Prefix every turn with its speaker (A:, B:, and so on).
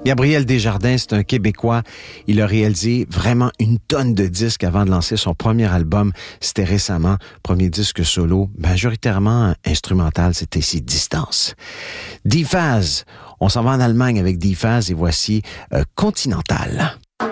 A: Gabriel Desjardins, c'est un Québécois. Il a réalisé vraiment une tonne de disques avant de lancer son premier album. C'était récemment, premier disque solo, majoritairement instrumental, c'était ici Distance. D-Phase, on s'en va en Allemagne avec D-Phase et voici Continental.